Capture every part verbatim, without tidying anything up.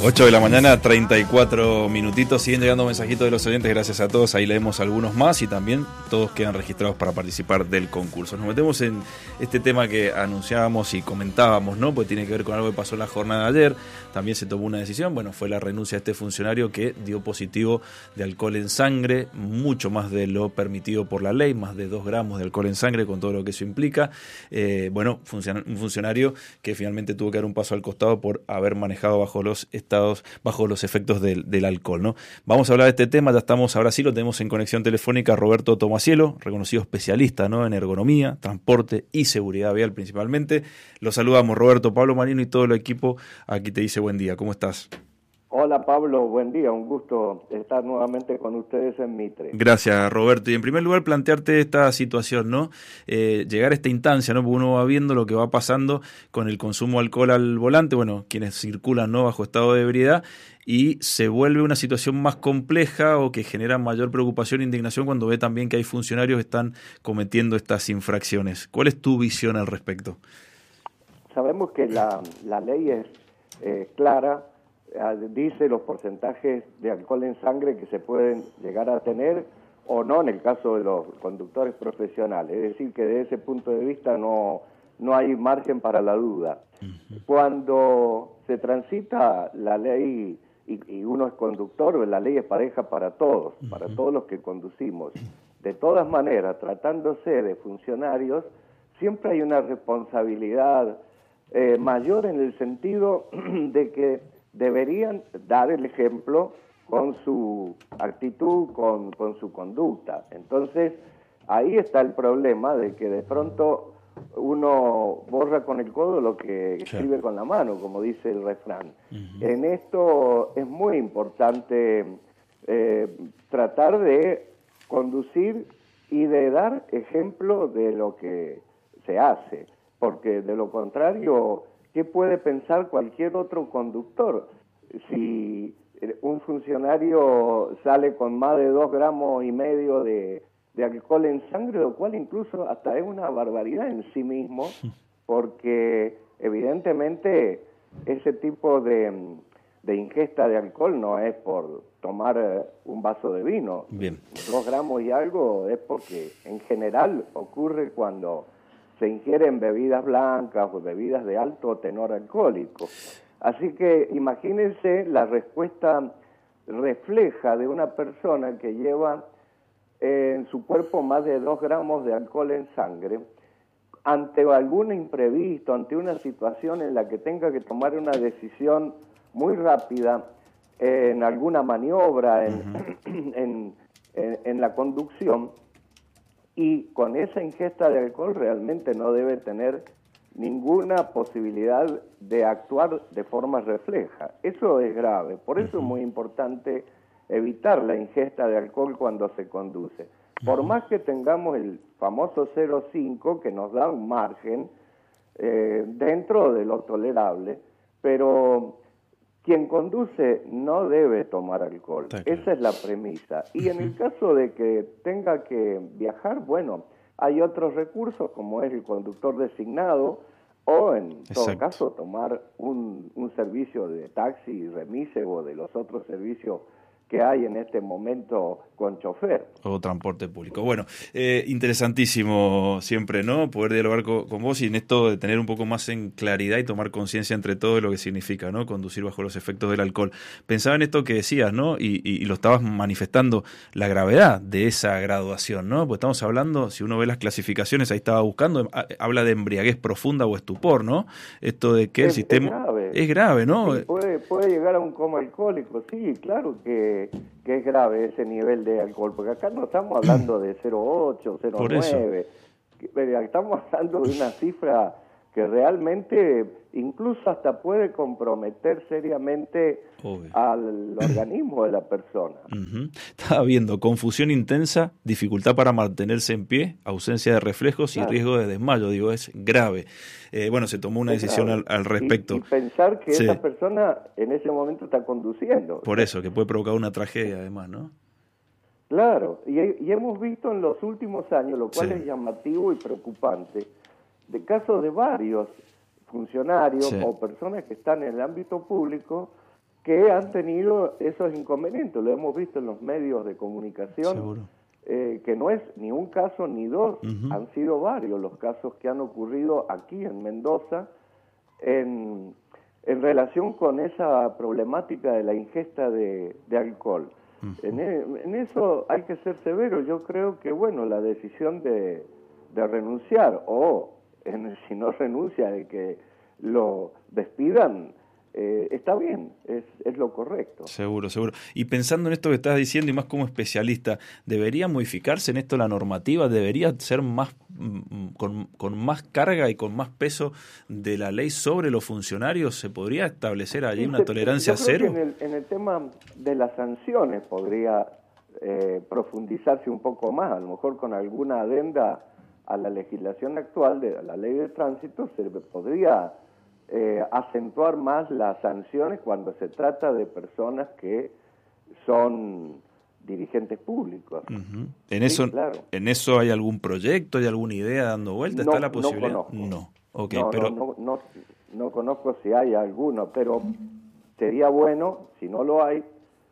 ocho de la mañana, treinta y cuatro minutitos. Siguen llegando mensajitos de los oyentes, gracias a todos. Ahí leemos algunos más y también todos quedan registrados para participar del concurso. Nos metemos en este tema que anunciábamos y comentábamos, ¿no? Pues tiene que ver con algo que pasó en la jornada de ayer. También se tomó una decisión, bueno, fue la renuncia de este funcionario que dio positivo de alcohol en sangre, mucho más de lo permitido por la ley, más de dos gramos de alcohol en sangre, con todo lo que eso implica. Eh, bueno, un funcionario que finalmente tuvo que dar un paso al costado por haber manejado bajo los estados, bajo los efectos del, del alcohol, ¿no? Vamos a hablar de este tema, ya estamos, ahora sí lo tenemos en conexión telefónica a Roberto Tomacielo, reconocido especialista, ¿no?, en ergonomía, transporte y seguridad vial principalmente. Lo saludamos, Roberto. Pablo Marino y todo el equipo aquí te dice buen día. ¿Cómo estás? Hola Pablo, buen día, un gusto estar nuevamente con ustedes en Mitre. Gracias, Roberto. Y en primer lugar plantearte esta situación, ¿no? Eh, llegar a esta instancia, ¿no? Porque uno va viendo lo que va pasando con el consumo de alcohol al volante, bueno, quienes circulan, ¿no?, bajo estado de ebriedad, y se vuelve una situación más compleja o que genera mayor preocupación e indignación cuando ve también que hay funcionarios que están cometiendo estas infracciones. ¿Cuál es tu visión al respecto? Sabemos que la, la ley es eh, clara, dice los porcentajes de alcohol en sangre que se pueden llegar a tener o no en el caso de los conductores profesionales. Es decir, que desde ese punto de vista no, no hay margen para la duda. Uh-huh. Cuando se transita la ley y, y uno es conductor, la ley es pareja para todos, uh-huh, para todos los que conducimos. De todas maneras, tratándose de funcionarios, siempre hay una responsabilidad eh, mayor en el sentido de que deberían dar el ejemplo con su actitud, con, con su conducta. Entonces, ahí está el problema de que de pronto uno borra con el codo lo que escribe con la mano, como dice el refrán. Uh-huh. En esto es muy importante eh, tratar de conducir y de dar ejemplo de lo que se hace, porque de lo contrario, ¿qué puede pensar cualquier otro conductor? Si un funcionario sale con más de dos gramos y medio de, de alcohol en sangre, lo cual incluso hasta es una barbaridad en sí mismo, porque evidentemente ese tipo de, de ingesta de alcohol no es por tomar un vaso de vino. Bien. Dos gramos y algo es porque en general ocurre cuando se ingieren bebidas blancas o bebidas de alto tenor alcohólico. Así que imagínense, la respuesta refleja de una persona que lleva eh, en su cuerpo más de dos gramos de alcohol en sangre, ante algún imprevisto, ante una situación en la que tenga que tomar una decisión muy rápida, eh, en alguna maniobra, en, uh-huh, en, en, en la conducción, y con esa ingesta de alcohol realmente no debe tener ninguna posibilidad de actuar de forma refleja. Eso es grave. Por eso es muy importante evitar la ingesta de alcohol cuando se conduce. Por más que tengamos el famoso cero coma cinco, que nos da un margen eh, dentro de lo tolerable, pero quien conduce no debe tomar alcohol. Esa es la premisa. Y en el caso de que tenga que viajar, bueno, hay otros recursos como es el conductor designado o en Exacto. todo caso tomar un, un servicio de taxi, remise o de los otros servicios que hay en este momento con chofer. O transporte público. Bueno, eh, interesantísimo siempre, ¿no?, poder dialogar con, con vos y en esto de tener un poco más en claridad y tomar conciencia entre todo de lo que significa, ¿no?, conducir bajo los efectos del alcohol. Pensaba en esto que decías, ¿no?, y, y, y lo estabas manifestando, la gravedad de esa graduación, ¿no?, porque estamos hablando, si uno ve las clasificaciones, ahí estaba buscando, habla de embriaguez profunda o estupor, ¿no?, esto de que el es, sistema... Es grave. Es grave, ¿no? Sí, puede, puede llegar a un coma alcohólico, sí, claro que... que es grave ese nivel de alcohol, porque acá no estamos hablando de cero coma ocho, cero coma nueve, estamos hablando de una cifra que realmente incluso hasta puede comprometer seriamente Obvio. al organismo de la persona. Uh-huh. Estaba viendo confusión intensa, dificultad para mantenerse en pie, ausencia de reflejos claro. y riesgo de desmayo. Digo, es grave. Eh, bueno, se tomó una es decisión al, al respecto. Y, y pensar que sí. esa persona en ese momento está conduciendo. Por eso, que puede provocar una tragedia además, ¿no? Claro, y, y hemos visto en los últimos años, lo cual sí. es llamativo y preocupante, de casos de varios funcionarios sí. o personas que están en el ámbito público que han tenido esos inconvenientes. Lo hemos visto en los medios de comunicación. Seguro. Eh, que no es ni un caso ni dos, Uh-huh. han sido varios los casos que han ocurrido aquí en Mendoza en, en relación con esa problemática de la ingesta de, de alcohol. Uh-huh. En, en eso hay que ser severo. Yo creo que, bueno, la decisión de, de renunciar o, en, si no renuncia, de que lo despidan, Eh, está bien, es, es lo correcto. Seguro, seguro. Y pensando en esto que estás diciendo, y más como especialista, ¿debería modificarse en esto la normativa? ¿Debería ser más con, con más carga y con más peso de la ley sobre los funcionarios? ¿Se podría establecer allí sí, una se, tolerancia yo creo cero? Que en, el, en el tema de las sanciones podría eh, profundizarse un poco más, a lo mejor con alguna adenda a la legislación actual de la ley de tránsito se podría Eh, acentuar más las sanciones cuando se trata de personas que son dirigentes públicos. Uh-huh. ¿En, sí, eso, claro. ¿En eso hay algún proyecto, hay alguna idea dando vuelta? No, ¿Está la posibilidad? No conozco. No, okay, no, pero... no, no, no, no conozco si hay alguno, pero sería bueno, si no lo hay,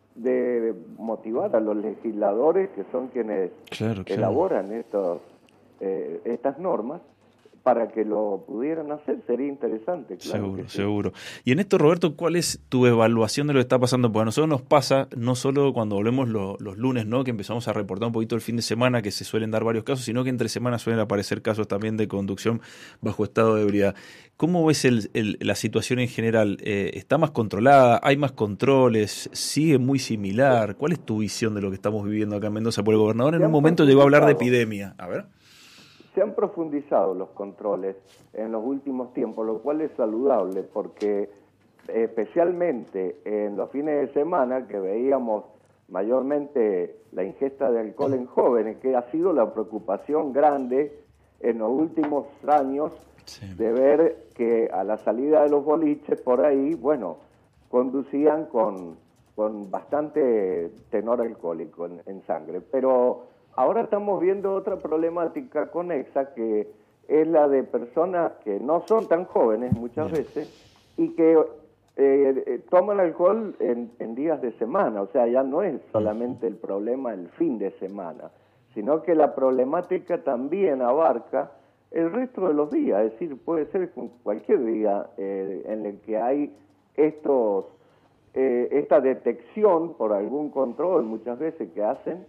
de motivar a los legisladores que son quienes claro, claro. elaboran estos, eh, estas normas, para que lo pudieran hacer, sería interesante. Claro seguro, que sí. seguro. Y en esto, Roberto, ¿cuál es tu evaluación de lo que está pasando? Porque a nosotros nos pasa, no solo cuando volvemos lo, los lunes, ¿no?, que empezamos a reportar un poquito el fin de semana, que se suelen dar varios casos, sino que entre semanas suelen aparecer casos también de conducción bajo estado de ebriedad. ¿Cómo ves el, el, la situación en general? Eh, ¿Está más controlada? ¿Hay más controles? ¿Sigue muy similar? ¿Cuál es tu visión de lo que estamos viviendo acá en Mendoza? Porque el gobernador en un momento llegó a hablar de epidemia. A ver. Se han profundizado los controles en los últimos tiempos, lo cual es saludable porque especialmente en los fines de semana que veíamos mayormente la ingesta de alcohol en jóvenes, que ha sido la preocupación grande en los últimos años, sí, de ver que a la salida de los boliches por ahí, bueno, conducían con, con bastante tenor alcohólico en, en sangre, pero ahora estamos viendo otra problemática conexa, que es la de personas que no son tan jóvenes muchas Bien. veces y que eh, toman alcohol en, en días de semana. O sea, ya no es solamente el problema el fin de semana, sino que la problemática también abarca el resto de los días. Es decir, puede ser cualquier día eh, en el que hay estos eh, esta detección por algún control muchas veces que hacen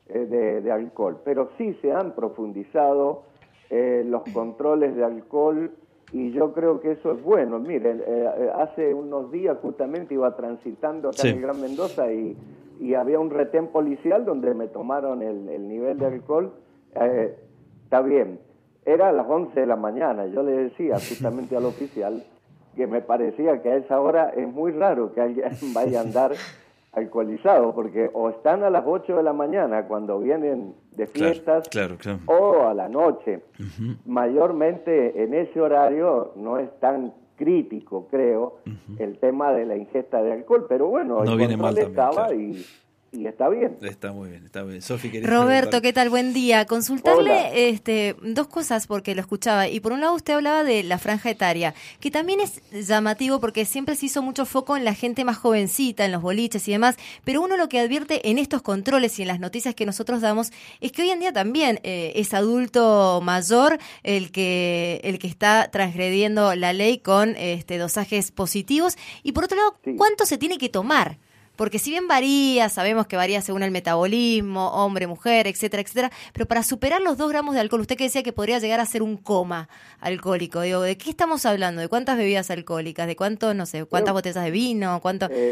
De, de alcohol, pero sí se han profundizado eh, los controles de alcohol y yo creo que eso es bueno. Miren, eh, hace unos días justamente iba transitando acá sí. en el Gran Mendoza y, y había un retén policial donde me tomaron el, el nivel de alcohol. Eh, está bien, era a las once de la mañana, yo le decía justamente al oficial que me parecía que a esa hora es muy raro que alguien vaya a andar alcoholizado, porque o están a las ocho de la mañana cuando vienen de fiestas, claro, claro, claro. o a la noche. Uh-huh. Mayormente en ese horario no es tan crítico, creo, uh-huh. el tema de la ingesta de alcohol, pero bueno, no el viene control mal también, estaba claro. y... Y está bien. Está muy bien, está bien. Sofi, ¿querés Roberto, preguntar? ¿qué tal? Buen día. Consultarle Hola. este, dos cosas porque lo escuchaba. Y por un lado usted hablaba de la franja etaria, que también es llamativo porque siempre se hizo mucho foco en la gente más jovencita, en los boliches y demás. Pero uno lo que advierte en estos controles y en las noticias que nosotros damos es que hoy en día también eh, es adulto mayor el que el que está transgrediendo la ley con este, dosajes positivos. Y por otro lado, Sí. ¿cuánto se tiene que tomar? Porque si bien varía, sabemos que varía según el metabolismo, hombre, mujer, etcétera, etcétera, pero para superar los dos gramos de alcohol, usted que decía que podría llegar a ser un coma alcohólico, digo, ¿de qué estamos hablando? ¿De cuántas bebidas alcohólicas? ¿De cuánto, no sé, cuántas Yo, botellas de vino? ¿Cuánto? Eh,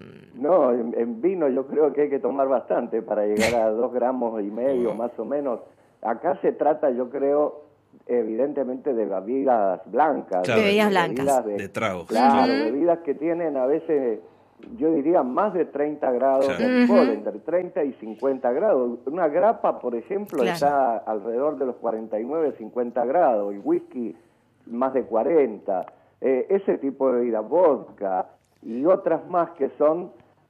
no, en, en vino yo creo que hay que tomar bastante para llegar a dos gramos y medio, más o menos. Acá se trata, yo creo, evidentemente de bebidas blancas. Claro, de bebidas blancas. Bebidas de, de tragos. Claro, Uh-huh. bebidas que tienen a veces... yo diría más de treinta grados Claro. de alcohol, Uh-huh. entre treinta y cincuenta grados. Una grapa, por ejemplo, Claro. está alrededor de los cuarenta y nueve, cincuenta grados, el whisky más de cuarenta. Eh, ese tipo de bebida, vodka y otras más que son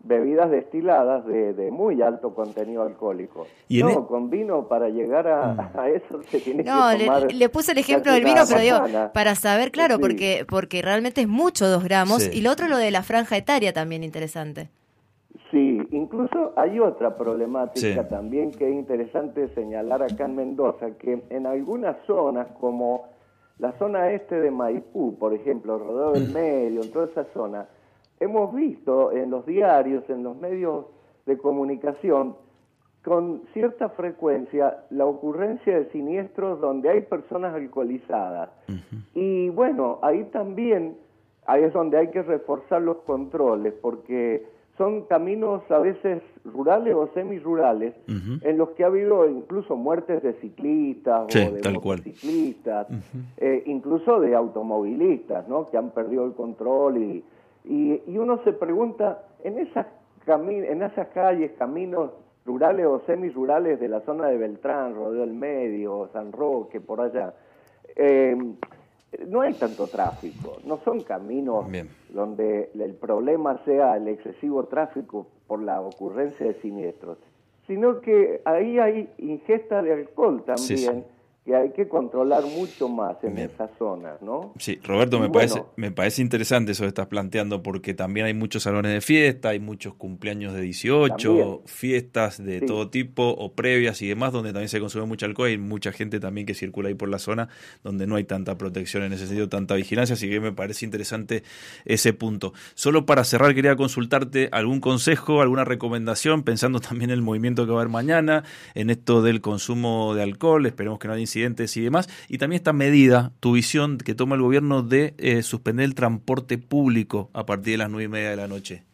bebidas destiladas de, de muy alto contenido alcohólico. ¿Y no, el... con vino para llegar a, a eso se tiene no, que tomar... Le, le puse el ejemplo del vino, pero digo, para saber, claro, sí. porque porque realmente es mucho, dos gramos, sí. Y lo otro lo de la franja etaria también interesante. Sí, incluso hay otra problemática sí. también que es interesante señalar acá en Mendoza, que en algunas zonas, como la zona este de Maipú, por ejemplo, Rodeo del Medio, en toda esa zona, hemos visto en los diarios, en los medios de comunicación, con cierta frecuencia la ocurrencia de siniestros donde hay personas alcoholizadas. Uh-huh. Y bueno, ahí también, ahí es donde hay que reforzar los controles, porque son caminos a veces rurales o semirurales, uh-huh. en los que ha habido incluso muertes de ciclistas sí, o de motociclistas, uh-huh. eh, incluso de automovilistas, ¿no? Que han perdido el control y, y, y uno se pregunta, en esas, cami- en esas calles, caminos rurales o semirurales de la zona de Beltrán, Rodeo del Medio, San Roque, por allá, eh, no hay tanto tráfico, no son caminos Bien. donde el problema sea el excesivo tráfico por la ocurrencia de siniestros, sino que ahí hay ingesta de alcohol también, sí, sí. que hay que controlar mucho más en Bien. esas zonas, ¿no? Sí, Roberto, me, bueno, parece, me parece interesante eso que estás planteando, porque también hay muchos salones de fiesta, hay muchos cumpleaños de dieciocho, también. fiestas de sí. todo tipo, o previas y demás, donde también se consume mucho alcohol, hay mucha gente también que circula ahí por la zona, donde no hay tanta protección en ese sentido, tanta vigilancia, así que me parece interesante ese punto. Solo para cerrar, quería consultarte algún consejo, alguna recomendación, pensando también en el movimiento que va a haber mañana, en esto del consumo de alcohol, esperemos que no haya incidentes y demás, y también esta medida, tu visión que toma el gobierno de eh, suspender el transporte público a partir de las nueve y media de la noche.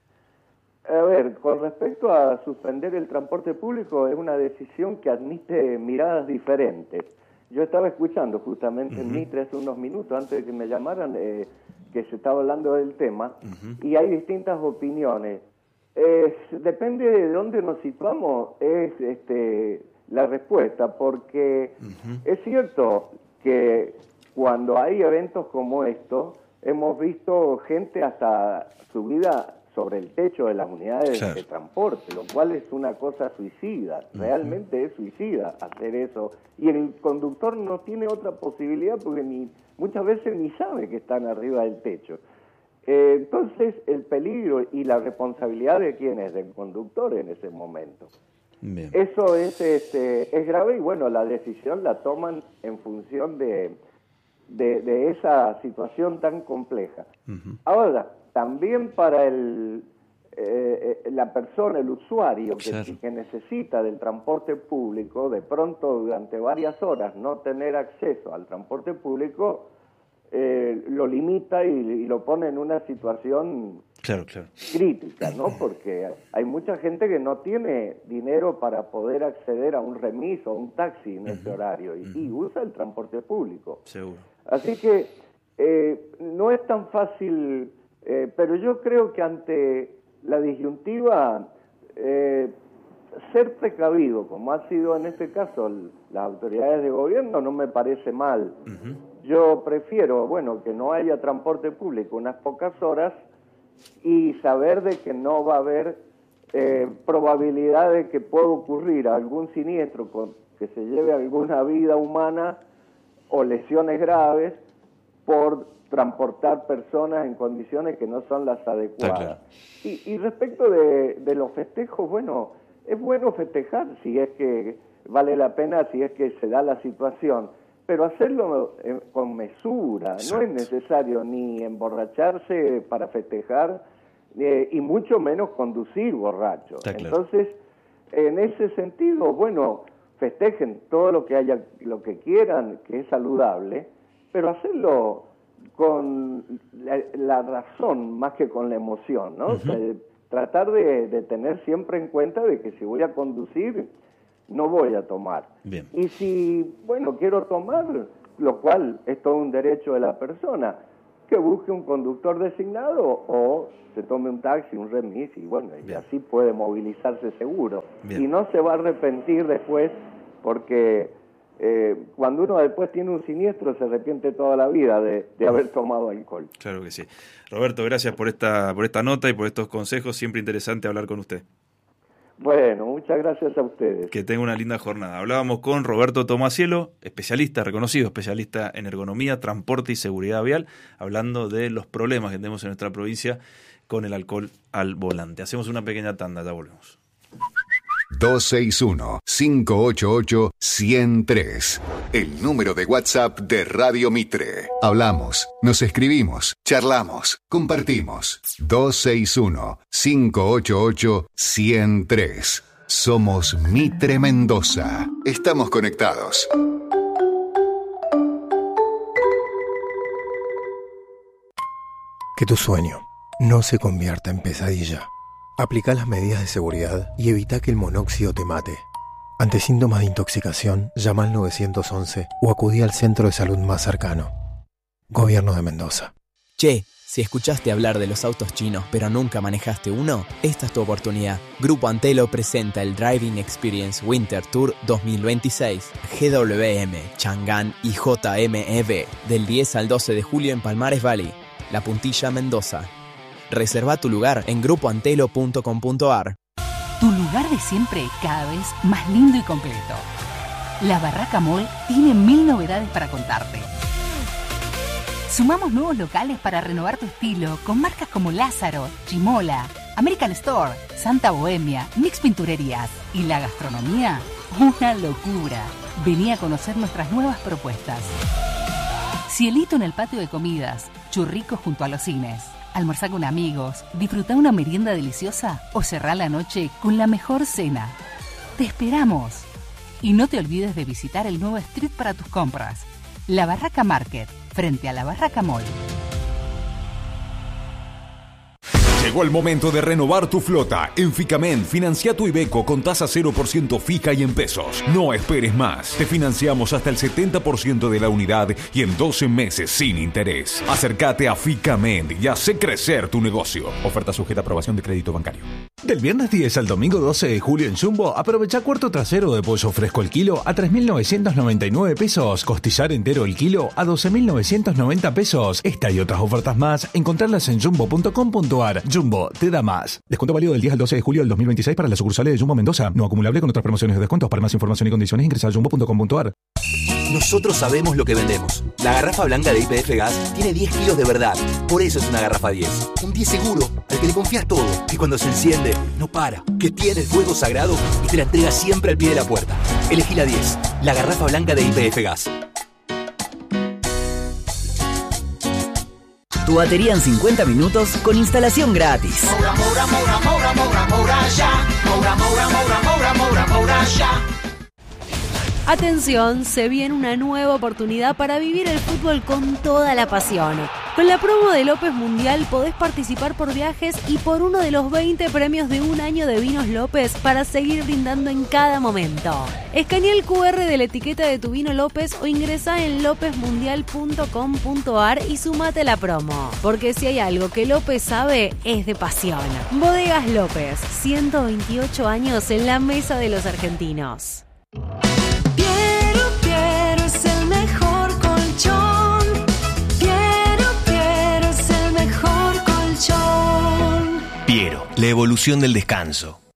A ver, con respecto a suspender el transporte público, es una decisión que admite miradas diferentes. Yo estaba escuchando justamente uh-huh. en Mitre hace unos minutos, antes de que me llamaran, eh, que se estaba hablando del tema, uh-huh. y hay distintas opiniones. Eh, depende de dónde nos situamos, es este... la respuesta, porque uh-huh. es cierto que cuando hay eventos como estos, hemos visto gente hasta subida sobre el techo de las unidades claro. de transporte, lo cual es una cosa suicida, uh-huh. realmente es suicida hacer eso, y el conductor no tiene otra posibilidad porque ni muchas veces ni sabe que están arriba del techo. Eh, entonces el peligro y la responsabilidad de quién es, del conductor en ese momento. Bien. Eso es, este, es grave y bueno, la decisión la toman en función de, de, de esa situación tan compleja. Uh-huh. Ahora, también para el, eh, la persona, el usuario que, claro. que necesita del transporte público, de pronto durante varias horas no tener acceso al transporte público, eh, lo limita y, y lo pone en una situación claro, claro. crítica, ¿no? Porque hay mucha gente que no tiene dinero para poder acceder a un remis o un taxi en uh-huh. ese horario y, uh-huh. y usa el transporte público. Seguro. Así que eh, no es tan fácil, eh, pero yo creo que ante la disyuntiva, eh, ser precavido, como ha sido en este caso el, las autoridades de gobierno, no me parece mal. Uh-huh. Yo prefiero, bueno, que no haya transporte público unas pocas horas y saber de que no va a haber eh, probabilidad de que pueda ocurrir algún siniestro con, que se lleve alguna vida humana o lesiones graves por transportar personas en condiciones que no son las adecuadas. Claro. Y, y respecto de, de los festejos, bueno, es bueno festejar si es que vale la pena, si es que se da la situación, pero hacerlo eh, con mesura. Exacto. No es necesario ni emborracharse para festejar, eh, y mucho menos conducir borracho. Claro. Entonces, en ese sentido, bueno, festejen todo lo que haya, lo que quieran, que es saludable, pero hacerlo con la, la razón más que con la emoción, ¿no? Uh-huh. O sea, tratar de, de tener siempre en cuenta de que si voy a conducir, no voy a tomar. Bien. Y si, bueno, quiero tomar, lo cual es todo un derecho de la persona, que busque un conductor designado o se tome un taxi, un remis, y bueno, y así puede movilizarse seguro. Bien. Y no se va a arrepentir después porque eh, cuando uno después tiene un siniestro se arrepiente toda la vida de, de haber tomado alcohol. Claro que sí. Roberto, gracias por esta, por esta nota y por estos consejos. Siempre interesante hablar con usted. Bueno, muchas gracias a ustedes. Que tenga una linda jornada. Hablábamos con Roberto Tomacielo, especialista, reconocido especialista en ergonomía, transporte y seguridad vial, hablando de los problemas que tenemos en nuestra provincia con el alcohol al volante. Hacemos una pequeña tanda, ya volvemos. dos seis uno, cinco ocho ocho, uno cero tres. El número de WhatsApp de Radio Mitre. Hablamos, nos escribimos, charlamos, compartimos. dos seis uno, cinco ocho ocho, uno cero tres. Somos Mitre Mendoza. Estamos conectados. Que tu sueño no se convierta en pesadilla. Aplica las medidas de seguridad y evita que el monóxido te mate. Ante síntomas de intoxicación, llama al nueve once o acudí al centro de salud más cercano. Gobierno de Mendoza. Che, si escuchaste hablar de los autos chinos pero nunca manejaste uno, esta es tu oportunidad. Grupo Antelo presenta el Driving Experience Winter Tour dos mil veintiséis, G W M, Chang'an y J M E V, del diez al doce de julio en Palmares Valley, La Puntilla, Mendoza. Reserva tu lugar en grupo antelo punto com punto a r. Tu lugar de siempre cada vez más lindo y completo. La Barraca Mall tiene mil novedades para contarte. Sumamos nuevos locales para renovar tu estilo con marcas como Lázaro, Chimola, American Store, Santa Bohemia, Mix Pinturerías y la gastronomía, una locura. Vení a conocer nuestras nuevas propuestas. Cielito en el patio de comidas, churricos junto a los cines. Almorzar con amigos, disfrutar una merienda deliciosa o cerrar la noche con la mejor cena. ¡Te esperamos! Y no te olvides de visitar el nuevo street para tus compras. La Barraca Market, frente a la Barraca Mall. Llegó el momento de renovar tu flota. En Ficamen, financia tu Iveco con tasa cero por ciento fija y en pesos. No esperes más. Te financiamos hasta el setenta por ciento de la unidad y en doce meses sin interés. Acércate a Ficamen y hace crecer tu negocio. Oferta sujeta a aprobación de crédito bancario. Del viernes diez al domingo doce de julio en Jumbo, aprovecha cuarto trasero de pollo fresco el kilo a tres mil novecientos noventa y nueve pesos. Costillar entero el kilo a doce mil novecientos noventa pesos. Esta y otras ofertas más, encontrarlas en jumbo punto com punto a r. Jumbo, te da más. Descuento válido del diez al doce de julio del dos mil veintiséis para las sucursales de Jumbo Mendoza. No acumulable con otras promociones de descuentos. Para más información y condiciones ingresa a jumbo punto com punto a r. Nosotros sabemos lo que vendemos. La garrafa blanca de Y P F Gas tiene diez kilos de verdad. Por eso es una garrafa diez. Un diez seguro, al que le confías todo. Que cuando se enciende, no para. Que tiene el fuego sagrado y te la entrega siempre al pie de la puerta. Elegí la diez. La garrafa blanca de Y P F Gas. Tu batería en cincuenta minutos con instalación gratis. Moura, Moura, Moura, Moura, Moura, Moura, ya. Moura, Moura, Moura, Moura, Moura, Moura, ya. Atención, se viene una nueva oportunidad para vivir el fútbol con toda la pasión. Con la promo de López Mundial podés participar por viajes y por uno de los veinte premios de un año de Vinos López para seguir brindando en cada momento. Escanea el cu erre de la etiqueta de tu vino López o ingresa en lópez mundial punto com punto a r y sumate a la promo. Porque si hay algo que López sabe, es de pasión. Bodegas López, ciento veintiocho años en la mesa de los argentinos. Piero, Piero es el mejor colchón. Piero, Piero es el mejor colchón. Piero, la evolución del descanso.